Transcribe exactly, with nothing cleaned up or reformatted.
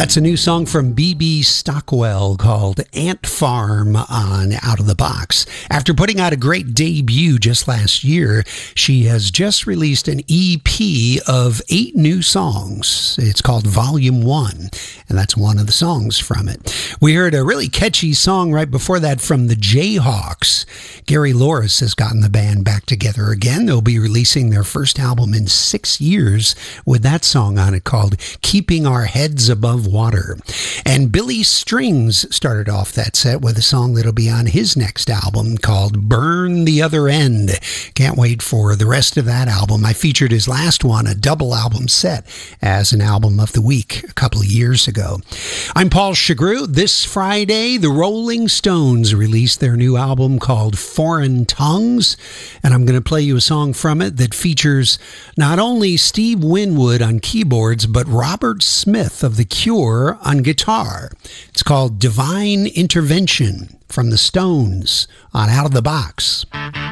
That's a new song from B B Stockwell called Ant Farm on Out of the Box. After putting out a great debut just last year, she has just released an E P of eight new songs. It's called Volume one, and that's one of the songs from it. We heard a really catchy song right before that from the Jayhawks. Gary Loris has gotten the band back together again. They'll be releasing their first album in six years with that song on it called Keeping Our Heads Above Water. And Billy Strings started off that set with a song that'll be on his next album called Burn the Other End. Can't wait for the rest of that album. I featured his last one, a double album set, as an album of the week a couple of years ago. I'm Paul Chagru. This Friday, the Rolling Stones released their new album called Foreign Tongues, and I'm going to play you a song from it that features not only Steve Winwood on keyboards, but Robert Smith of The Cure on guitar. It's called Divine Intervention from the Stones on Out of the Box.